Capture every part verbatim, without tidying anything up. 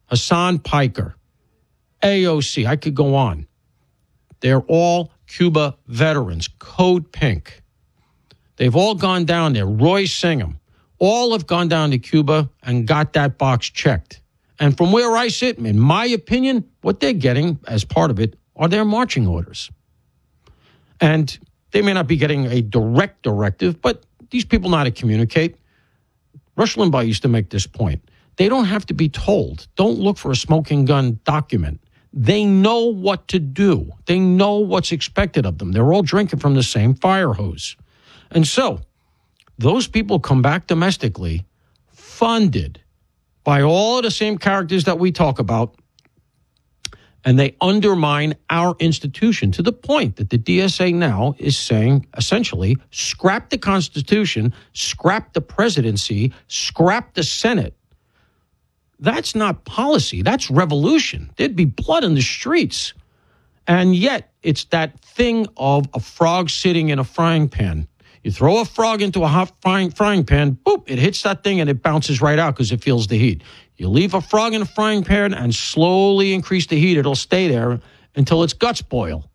Hassan Piker, A O C, I could go on. They're all Cuba veterans, Code Pink. They've all gone down there. Roy Singham. All have gone down to Cuba and got that box checked. And from where I sit, in my opinion, what they're getting as part of it are their marching orders. And they may not be getting a direct directive, but these people know how to communicate. Rush Limbaugh used to make this point. They don't have to be told. Don't look for a smoking gun document. They know what to do. They know what's expected of them. They're all drinking from the same fire hose. And so those people come back domestically funded by all of the same characters that we talk about, and they undermine our institution to the point that the D S A now is saying, essentially, scrap the Constitution, scrap the presidency, scrap the Senate. That's not policy. That's revolution. There'd be blood in the streets. And yet, it's that thing of a frog sitting in a frying pan. You throw a frog into a hot frying, frying pan, boop, it hits that thing and it bounces right out because it feels the heat. You leave a frog in a frying pan and slowly increase the heat. It'll stay there until its guts boil.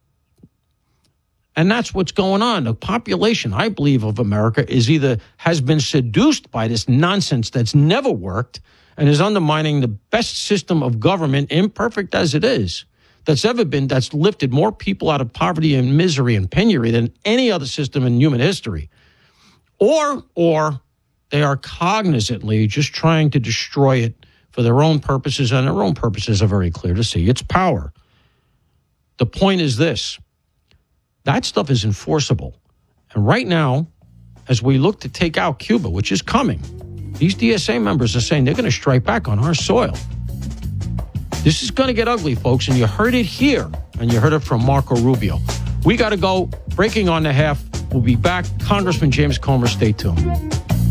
And that's what's going on. The population, I believe, of America is either has been seduced by this nonsense that's never worked and is undermining the best system of government, imperfect as it is, that's ever been, that's lifted more people out of poverty and misery and penury than any other system in human history. Or, or they are cognizantly just trying to destroy it for their own purposes, and their own purposes are very clear to see. It's power. The point is this. That stuff is enforceable. And right now, as we look to take out Cuba, which is coming, these D S A members are saying they're going to strike back on our soil. This is going to get ugly, folks, and you heard it here, and you heard it from Marco Rubio. We got to go. Breaking on the half. We'll be back. Congressman James Comer, stay tuned.